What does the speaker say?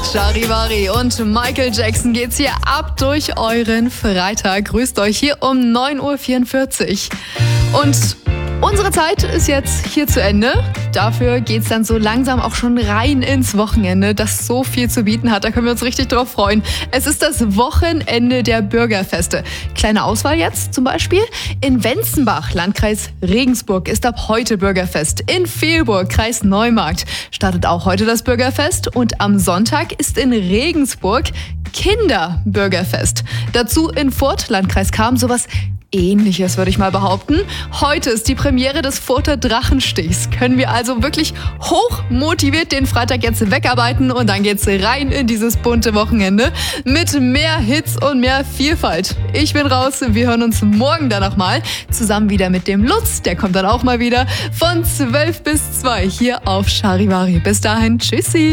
Charivari und Michael Jackson geht's hier ab durch euren Freitag. Grüßt euch hier um 9.44 Uhr. Und unsere Zeit ist jetzt hier zu Ende. Dafür geht's dann so langsam auch schon rein ins Wochenende, das so viel zu bieten hat. Da können wir uns richtig drauf freuen. Es ist das Wochenende der Bürgerfeste. Kleine Auswahl jetzt zum Beispiel. In Wenzenbach, Landkreis Regensburg, ist ab heute Bürgerfest. In Velburg, Kreis Neumarkt, startet auch heute das Bürgerfest. Und am Sonntag ist in Regensburg Kinderbürgerfest. Dazu in Furth, Landkreis Cham, sowas Ähnliches, würde ich mal behaupten. Heute ist die Premiere des Further Drachenstichs. Können wir also wirklich hoch motiviert den Freitag jetzt wegarbeiten und dann geht's rein in dieses bunte Wochenende mit mehr Hits und mehr Vielfalt. Ich bin raus, wir hören uns morgen dann nochmal zusammen wieder mit dem Lutz. Der kommt dann auch mal wieder von 12 bis 2 hier auf Charivari. Bis dahin, tschüssi!